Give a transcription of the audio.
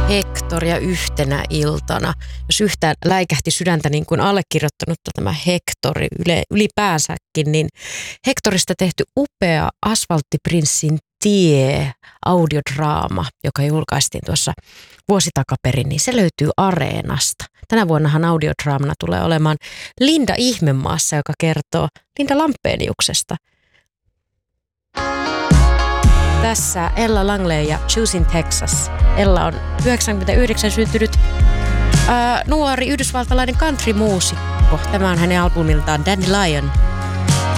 Hectoria yhtenä iltana. Jos yhtään läikähti sydäntä niin kuin allekirjoittanutta tämä Hectori ylipäänsäkin, niin Hectorista tehty upea Asfalttiprinssin tie audiodraama, joka julkaistiin tuossa vuosi takaperin, niin se löytyy Areenasta. Tänä vuonnahan audiodraamana tulee olemaan Linda Ihmemaassa, joka kertoo Linda Lampeniuksesta. Tässä Ella Langley ja Choosing Texas. Ella on 99 syntynyt nuori yhdysvaltalainen country-muusikko. Tämä on hänen albumiltaan Dandelion.